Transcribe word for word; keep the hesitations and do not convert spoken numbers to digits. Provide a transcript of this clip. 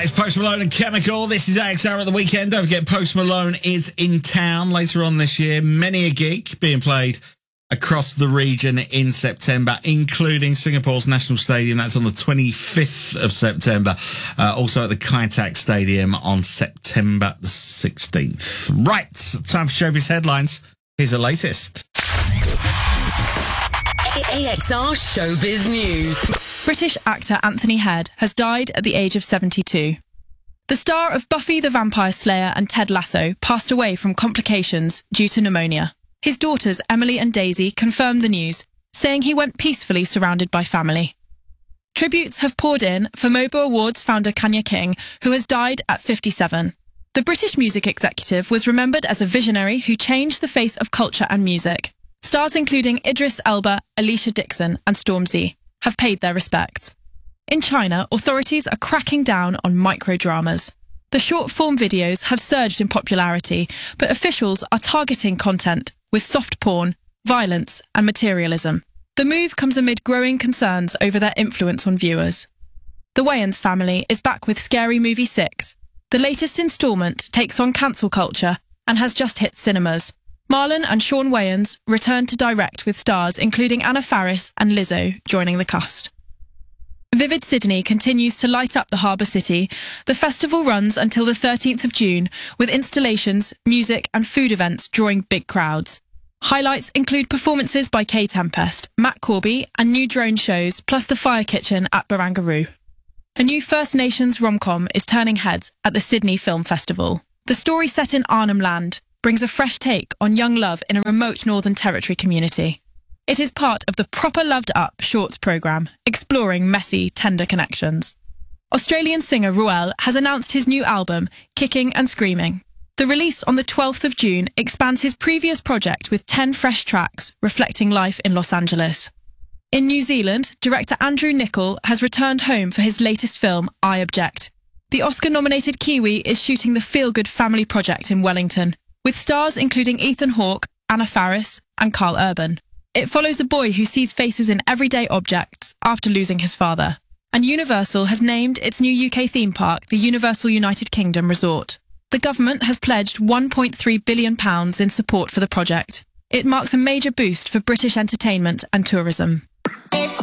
That is Post Malone and Chemical. This is A X R at the weekend. Don't forget, Post Malone is in town later on this year. Many a gig being played across the region in September, including Singapore's National Stadium. That's on the twenty-fifth of September. Uh, also at the Kai Tak Stadium on September the sixteenth. Right, time for Showbiz Headlines. Here's the latest. A X R Showbiz News. British actor Anthony Head has died at the age of seventy-two. The star of Buffy the Vampire Slayer and Ted Lasso passed away from complications due to pneumonia. His daughters Emily and Daisy confirmed the news, saying he went peacefully surrounded by family. Tributes have poured in for Mobo Awards founder Kanya King, who has died at fifty-seven. The British music executive was remembered as a visionary who changed the face of culture and music. Stars including Idris Elba, Alicia Dixon and Stormzy have paid their respects. In China, authorities are cracking down on microdramas. The short-form videos have surged in popularity, but officials are targeting content with soft porn, violence and materialism. The move comes amid growing concerns over their influence on viewers. The Wayans family is back with Scary Movie six. The latest instalment takes on cancel culture and has just hit cinemas. Marlon and Sean Wayans returned to direct with stars including Anna Faris and Lizzo joining the cast. Vivid Sydney continues to light up the harbour city. The festival runs until the thirteenth of June with installations, music and food events drawing big crowds. Highlights include performances by K Tempest, Matt Corby and new drone shows, plus the Fire Kitchen at Barangaroo. A new First Nations rom-com is turning heads at the Sydney Film Festival. The story set in Arnhem Land brings a fresh take on young love in a remote Northern Territory community. It is part of the Proper Loved Up Shorts programme, exploring messy, tender connections. Australian singer Ruel has announced his new album, Kicking and Screaming. The release on the twelfth of June expands his previous project with ten fresh tracks reflecting life in Los Angeles. In New Zealand, director Andrew Niccol has returned home for his latest film, I Object. The Oscar-nominated Kiwi is shooting the feel-good family project in Wellington, with stars including Ethan Hawke, Anna Faris and Carl Urban. It follows a boy who sees faces in everyday objects after losing his father. And Universal has named its new U K theme park the Universal United Kingdom Resort. The government has pledged one point three billion pounds in support for the project. It marks a major boost for British entertainment and tourism.